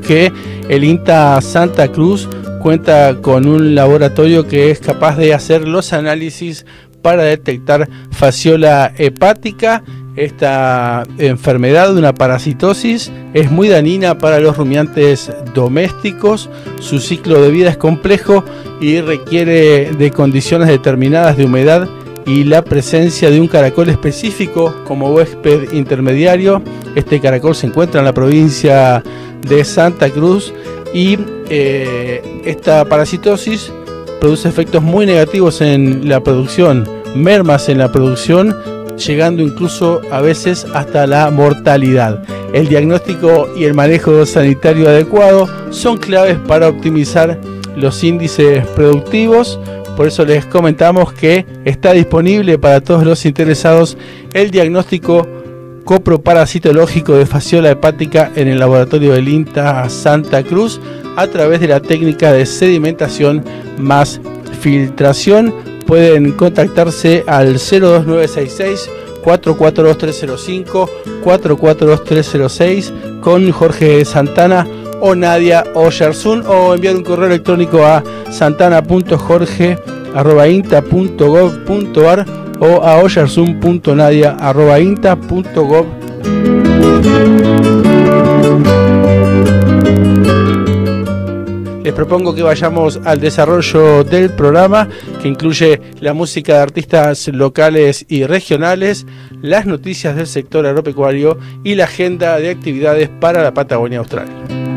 que el INTA Santa Cruz cuenta con un laboratorio que es capaz de hacer los análisis para detectar fasciola hepática. Esta enfermedad, una parasitosis, es muy dañina para los rumiantes domésticos. Su ciclo de vida es complejo y requiere de condiciones determinadas de humedad y la presencia de un caracol específico como huésped intermediario. Este caracol se encuentra en la provincia de Santa Cruz y esta parasitosis produce efectos muy negativos en la producción, mermas en la producción, llegando incluso a veces hasta la mortalidad. El diagnóstico y el manejo sanitario adecuado son claves para optimizar los índices productivos. Por eso les comentamos que está disponible para todos los interesados el diagnóstico coproparasitológico de fasciola hepática en el laboratorio del INTA Santa Cruz a través de la técnica de sedimentación más filtración. Pueden contactarse al 02966 442305, 442306 con Jorge Santana o Nadia Oyersun, o enviar un correo electrónico a santana.jorge@inta.gov.ar o a oyersun.nadia@inta.gov. Les propongo que vayamos al desarrollo del programa, que incluye la música de artistas locales y regionales, las noticias del sector agropecuario y la agenda de actividades para la Patagonia Austral.